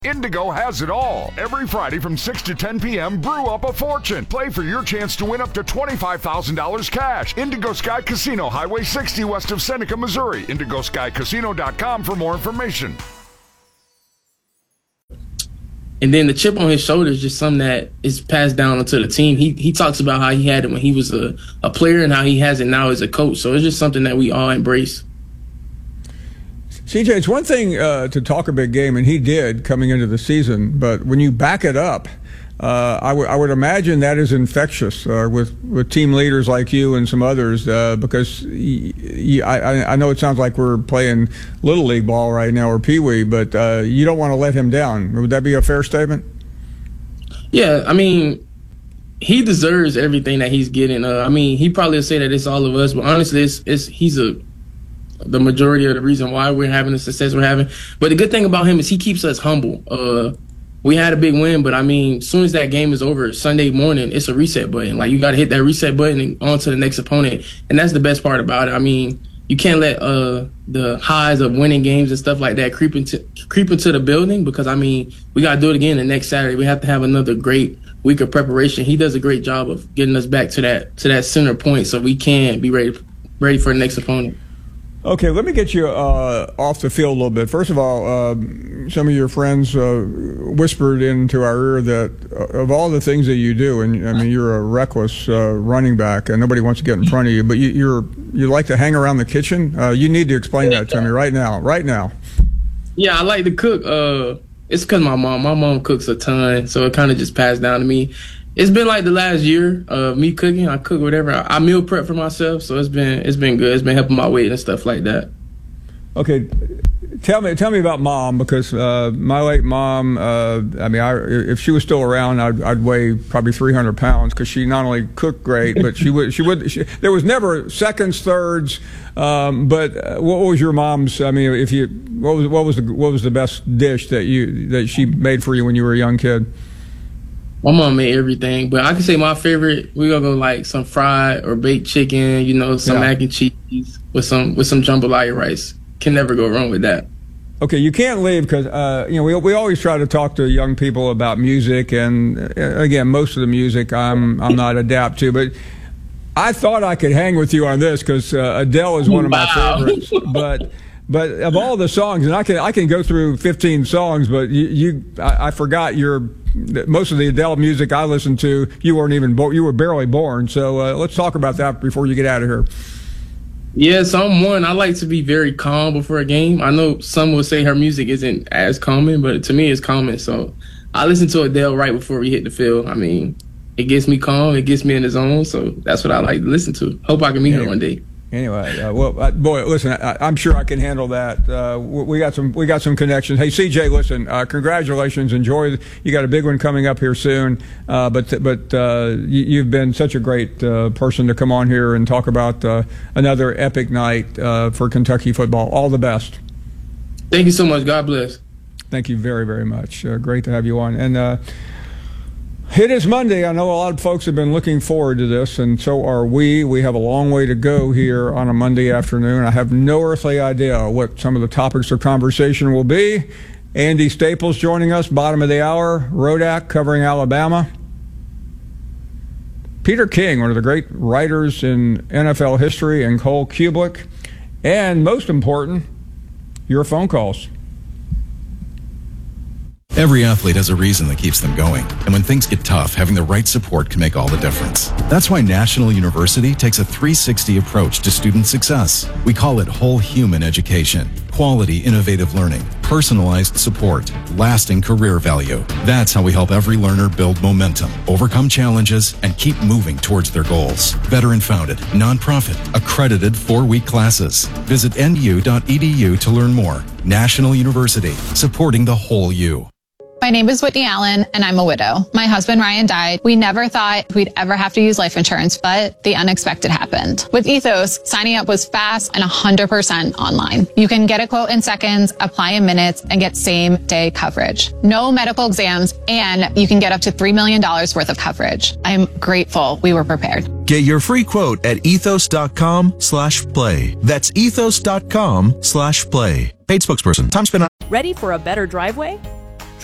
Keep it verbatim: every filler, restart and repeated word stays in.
Indigo has it all. Every Friday from six to ten p.m., brew up a fortune. Play for your chance to win up to twenty-five thousand dollars cash. Indigo Sky Casino, Highway sixty west of Seneca, Missouri. indigo sky casino dot com for more information. And then the chip on his shoulder is just something that is passed down onto the team. He he talks about how he had it when he was a, a player and how he has it now as a coach. So it's just something that we all embrace. C J, it's one thing uh, to talk a big game, and he did coming into the season, but when you back it up, uh, I, w- I would imagine that is infectious uh, with, with team leaders like you and some others, uh, because y- y- I, I know it sounds like we're playing Little League ball right now or Pee Wee, but uh, you don't want to let him down. Would that be a fair statement? Yeah, I mean, he deserves everything that he's getting. Uh, I mean, he probably will say that it's all of us, but honestly, it's, it's he's a the majority of the reason why we're having the success we're having. But the good thing about him is he keeps us humble. Uh, we had a big win, but I mean, as soon as that game is over Sunday morning, it's a reset button. Like, you got to hit that reset button and on to the next opponent. And that's the best part about it. I mean, you can't let uh, the highs of winning games and stuff like that creep into, creep into the building, because, I mean, we got to do it again the next Saturday. We have to have another great week of preparation. He does a great job of getting us back to that to that center point so we can be ready ready for the next opponent. Okay, let me get you uh, off the field a little bit. First of all, uh, some of your friends uh, whispered into our ear that uh, of all the things that you do, and I mean, you're a reckless uh, running back, and nobody wants to get in front of you, but you, you're you like to hang around the kitchen. Uh, you need to explain that to me right now, right now. Yeah, I like to cook. Uh, it's because my mom, my mom cooks a ton, so it kind of just passed down to me. It's been like the last year of me cooking. I cook whatever. I, I meal prep for myself, so it's been it's been good. It's been helping my weight and stuff like that. Okay, tell me tell me about Mom, because uh, my late mom. Uh, I mean, I, if she was still around, I'd, I'd weigh probably three hundred pounds, because she not only cooked great, but she would she would. She, there was never seconds, thirds. Um, but uh, what was your mom's? I mean, if you what was what was the what was the best dish that you that she made for you when you were a young kid? My mom made everything, but I can say my favorite, we're gonna go like some fried or baked chicken, you know, some yeah. mac and cheese with some with some jambalaya rice. Can never go wrong with that. Okay, you can't leave, because uh, you know we we always try to talk to young people about music, and uh, again, most of the music I'm I'm not adapt to, but I thought I could hang with you on this, because uh, Adele is one of my wow. favorites, but. But of all the songs, and I can I can go through fifteen songs, but you, you I, I forgot your most of the Adele music I listened to. You weren't even born; you were barely born. So uh, let's talk about that before you get out of here. Yeah, so I'm one. I like to be very calm before a game. I know some will say her music isn't as calming, but to me, it's calming. So I listen to Adele right before we hit the field. I mean, it gets me calm. It gets me in the zone. So that's what I like to listen to. Hope I can meet her one day. Anyway, uh, well, uh, boy, listen, I, I'm sure I can handle that. Uh, we got some, we got some connections. Hey, C J, listen, uh, congratulations. Enjoy. You got a big one coming up here soon. Uh, but, but uh, you, you've been such a great uh, person to come on here and talk about uh, another epic night uh, for Kentucky football. All the best. Thank you so much. God bless. Thank you very, very much. Uh, great to have you on. And uh, it is Monday. I know a lot of folks have been looking forward to this, and so are we. We have a long way to go here on a Monday afternoon. I have no earthly idea what some of the topics of conversation will be. Andy Staples joining us, bottom of the hour. Rodak covering Alabama. Peter King, one of the great writers in N F L history, and Cole Kublik. And most important, your phone calls. Every athlete has a reason that keeps them going. And when things get tough, having the right support can make all the difference. That's why National University takes a three sixty approach to student success. We call it whole human education. Quality, innovative learning, personalized support, lasting career value. That's how we help every learner build momentum, overcome challenges, and keep moving towards their goals. Veteran-founded, nonprofit, accredited four-week classes. Visit N U dot E D U to learn more. National University, supporting the whole you. My name is Whitney Allen, and I'm a widow. My husband, Ryan, died. We never thought we'd ever have to use life insurance, but the unexpected happened. With Ethos, signing up was fast and one hundred percent online. You can get a quote in seconds, apply in minutes, and get same-day coverage. No medical exams, and you can get up to three million dollars worth of coverage. I'm grateful we were prepared. Get your free quote at ethos dot com slash play. That's ethos dot com slash play. Paid spokesperson. Time spent on. Ready for a better driveway?